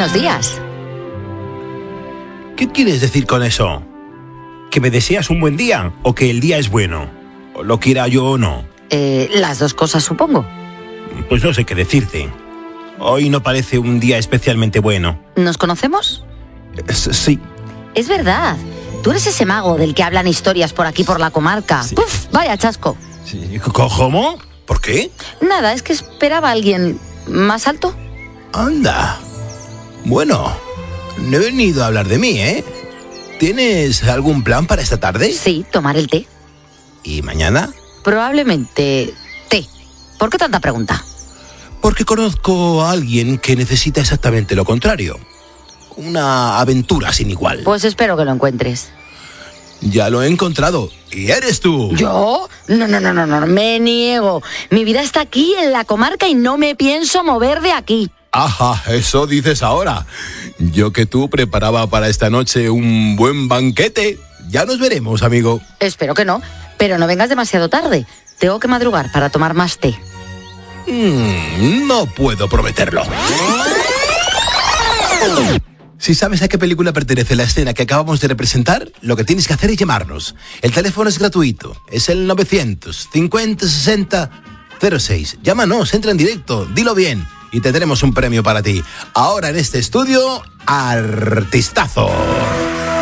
Buenos días. ¿Qué quieres decir con eso? ¿Que me deseas un buen día o que el día es bueno? ¿O lo quiera yo o no? Las dos cosas, supongo. Pues no sé qué decirte. Hoy no parece un día especialmente bueno. ¿Nos conocemos? Sí. Es verdad. Tú eres ese mago del que hablan historias por aquí por la comarca. Sí. ¡Puf! Vaya chasco. Sí. ¿Cómo? ¿Por qué? Nada, es que esperaba a alguien más alto. Anda. Bueno, no he venido a hablar de mí, ¿eh? ¿Tienes algún plan para esta tarde? Sí, tomar el té. ¿Y mañana? Probablemente té. ¿Por qué tanta pregunta? Porque conozco a alguien que necesita exactamente lo contrario. Una aventura sin igual. Pues espero que lo encuentres. Ya lo he encontrado. ¿Y eres tú? ¿Yo? No, me niego. Mi vida está aquí en la comarca y no me pienso mover de aquí. Ajá, eso dices ahora. Yo que tú preparaba para esta noche un buen banquete. Ya nos veremos, amigo. Espero que no, pero no vengas demasiado tarde. Tengo que madrugar para tomar más té. No puedo prometerlo. Si sabes a qué película pertenece la escena que acabamos de representar, lo que tienes que hacer es llamarnos. El teléfono es gratuito. Es el 950-60-06. Llámanos, entra en directo, dilo bien y tendremos un premio para ti. Ahora en este estudio, artistazos.